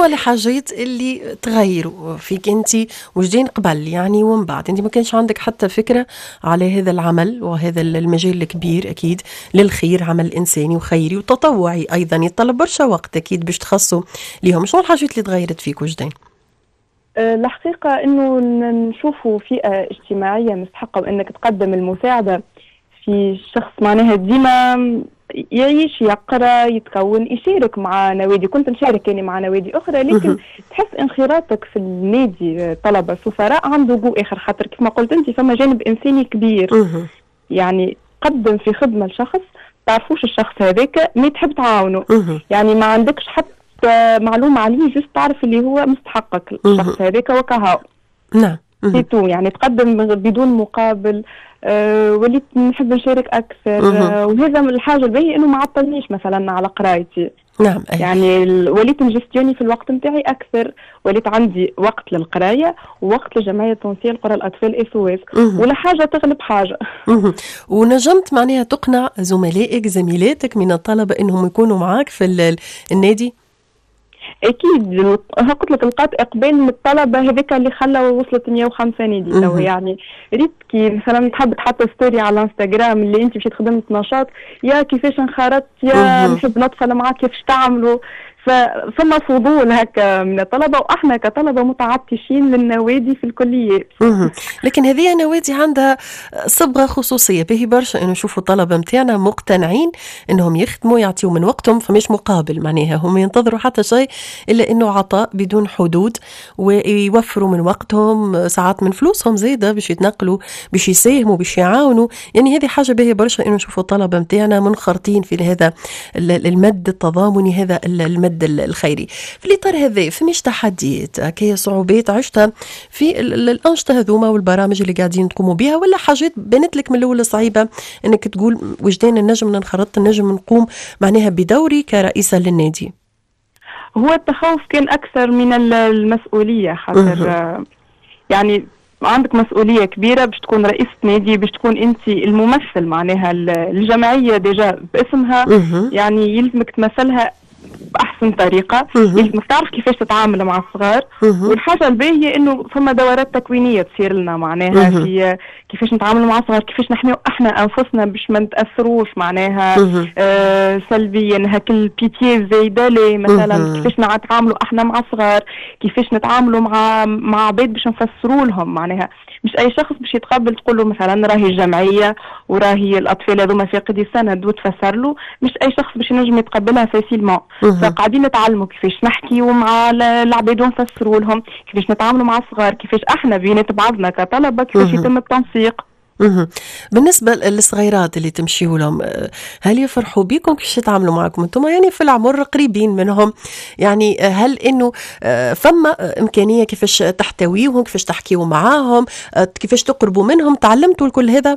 الحاجات اللي تغيروا فيك انت وجدين قبل يعني ومن بعد؟ انت ما كانش عندك حتى فكرة على هذا العمل وهذا المجال الكبير اكيد للخير، عمل انساني وخيري وتطوعي ايضا يتطلب برشا وقت اكيد باش تخصوا ليهم. شنو الحاجات اللي تغيرت فيك وجدين؟ الحقيقة انه نشوفوا فئة اجتماعية مستحقة وانك تقدم المساعدة في شخص معناها ديما يعيش يقرا يتكون يشارك مع نوادي. كنت نشارك يعني مع نوادي اخرى، لكن تحس انخراطك في النادي طلبة سفراء عنده جو اخر، خاطر كيف ما قلت انت فما جانب انساني كبير. يعني قدم في خدمة لشخص تعرفوش الشخص هذاك ما تحب تعاونه، يعني ما عندكش حتى معلومة عليه، جست تعرف اللي هو مستحقك الشخص هذاك وكهو. نعم. سيتو يعني تقدم بدون مقابل. وليت نحب نشارك اكثر. وهذا من الحاجه الباهيه انه ما عطلنيش مثلا على قرايتي. نعم. يعني وليت نجستيوني في الوقت نتاعي اكثر، وليت عندي وقت للقرايه ووقت للجمعيه التونسيه لقرى الاطفال SOS، ولا حاجه تغلب حاجه. ونجمت معناها تقنع زميلاتك من الطلبه انهم يكونوا معاك في النادي؟ اكيد. قلت لك لقات اقبال من الطلبه هذيك اللي خلى وصلت 105 نادي تو. يعني ريت كي مثلا تحب تحط ستوري على الانستغرام اللي انت مشيت خدمت نشاط، يا كيفاش انخرطت، يا نحب ندخل معاك كيفاش تعملوا. فما فضول هكا من الطلبة، وإحنا كطلبة متعطشين للنوادي في الكليات. لكن هذه نوادي عندها صبغة خصوصية باهي برشا، إنه نشوفوا الطلبة متاعنا مقتنعين إنهم يخدموا يعطيوا من وقتهم، فمش مقابل معناها هم ينتظروا حتى شيء إلا إنه عطاء بدون حدود، ويوفروا من وقتهم ساعات من فلوسهم زيادة باش يتنقلوا باش يساهموا باش يعاونوا. يعني هذه حاجة باهي برشا إنه نشوفوا الطلبة متاعنا منخرطين في هذا المد التضامني، هذا المد الخيري. في الإطار هذا فماش تحديات كي صعوبات عشتها في الأنشطة هذوما والبرامج اللي قاعدين تقوموا بها، ولا حاجات بنت لك من الأول صعيبة أنك تقول وجدان النجم ننخرط النجم نقوم معناها بدوري كرئيسة للنادي؟ هو التخوف كان أكثر من المسؤولية، خاطر يعني عندك مسؤولية كبيرة باش تكون رئيسة نادي، باش تكون انت الممثل معناها الجمعية ديجا باسمها. يعني يلزمك تمثلها بأحسن طريقة، يلزمك تعرف كيفاش تتعامل مع الصغار. والحاجة الباهية انه فما دورات تكوينية تصير لنا معناها في كيفاش نتعامل مع الصغار، كيفاش نحميو احنا انفسنا باش ما نتأثروش معناها سلبيا هاك البيتيه الزايدة لي مثلا. كيفاش نتعاملوا احنا مع الصغار، كيفاش نتعاملوا مع عباد باش نفسروا لهم معناها. مش اي شخص باش يتقبل تقول له مثلا راهي الجمعيه وراهي الاطفال هذوما في قد السند وتفسر له، مش اي شخص باش ينجم يتقبلها فاسيلمون. فقاعدين نتعلموا كيفاش نحكيوا مع العباد ونفسروا لهم، كيفاش نتعاملوا مع الصغار، كيفاش احنا بينات بعضنا كطلبه كيفاش يتم التنسيق. بالنسبة للصغيرات اللي تمشيوا لهم، هل يفرحوا بيكم؟ كيفاش يتعاملوا معكم انتم يعني في العمر قريبين منهم؟ يعني هل انه فما امكانية كيفاش تحتويهم، كيفاش تحكيوا معاهم، كيفاش تقربوا منهم؟ تعلمتوا الكل هذا؟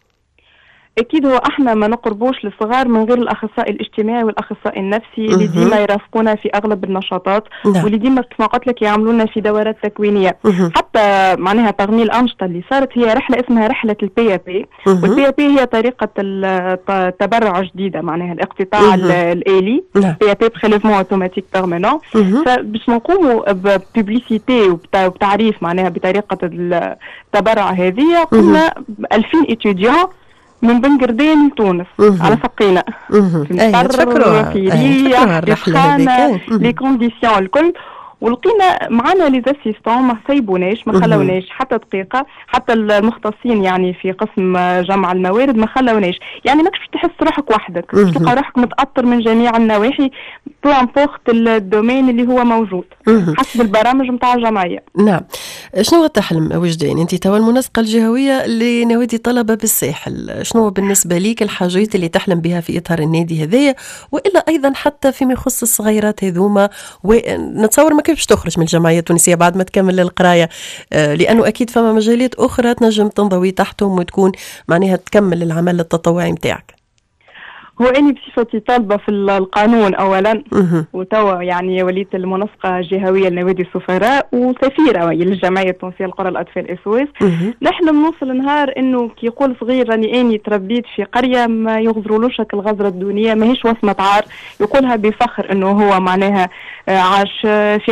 اكيد. هو احنا ما نقربوش للصغار من غير الاخصائي الاجتماعي والاخصائي النفسي اللي ديما يرافقونا في اغلب النشاطات. واللي ديما كما قلت لك يعملونا في دورات تكوينيه. حتى معناها تغني الانشطه اللي صارت هي رحله اسمها رحله الPAP. والPAP هي طريقه التبرع جديده معناها الاقتطاع الالي. PAP بريليفمون اوتوماتيك بيرمانون. فباش نقوموا ببوبليسيتي وبتعريف معناها بطريقه التبرع هذه، قلنا 2000 اتيديون من بن قردين لتونس على سقينا في مطر في ريح في سخانة لي كونديسيون الكل. ولقينا معنا لي زاسيستون ما سيبوناش، ما خلوناش حتى دقيقه، حتى المختصين يعني في قسم جمع الموارد ما خلوناش. يعني ماكش تحس روحك وحدك، تلقى روحك متاثر من جميع النواحي بو امبورت الدومين اللي هو موجود حسب البرامج نتاع الجمعيه. نعم. شنو هو تحلم وجدان؟ انت توا المنسقه الجهويه لنوادي طلبه بالساحل، شنو بالنسبه ليك الحاجات اللي تحلم بها في اطار النادي هذايا، والا ايضا حتى فيما يخص الصغيرات هذوما؟ ونتصور ما كيفش تخرج من الجمعيه التونسيه بعد ما تكمل القرايه، لانه اكيد فما مجالات اخرى تنجم تنضوي تحتهم وتكون معناها تكمل العمل التطوعي نتاعك. هو أني بصفتي طالبة في القانون أولا، وتوا يعني وليت المنسقة الجهوية لنوادي السفراء وسفيرة للجمعية التونسية لقرى الأطفال SOS. نحلم نوصل نهار إنه كي يقول صغير راني أني تربيت في قرية ما يغزرولوش الغزرة الدنيا، ماهيش وصمة عار، يقولها بفخر إنه هو معناها عاش في